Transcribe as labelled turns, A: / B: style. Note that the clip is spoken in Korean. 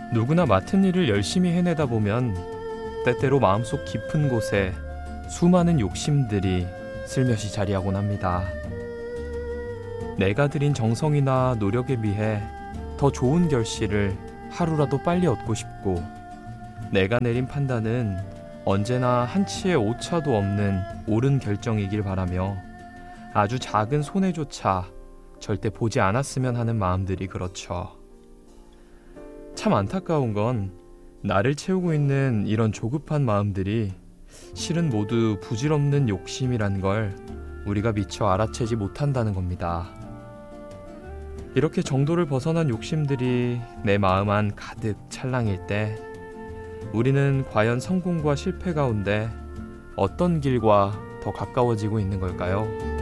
A: 누구나 맡은 일을 열심히 해내다 보면 때때로 마음속 깊은 곳에 수많은 욕심들이 슬며시 자리하곤 합니다. 내가 들인 정성이나 노력에 비해 더 좋은 결실을 하루라도 빨리 얻고 싶고, 내가 내린 판단은 언제나 한치의 오차도 없는 옳은 결정이길 바라며 아주 작은 손해조차 절대 보지 않았으면 하는 마음들이 그렇죠. 참 안타까운 건 나를 채우고 있는 이런 조급한 마음들이 실은 모두 부질없는 욕심이란 걸 우리가 미처 알아채지 못한다는 겁니다. 이렇게 정도를 벗어난 욕심들이 내 마음 안 가득 찰랑일 때 우리는 과연 성공과 실패 가운데 어떤 길과 더 가까워지고 있는 걸까요?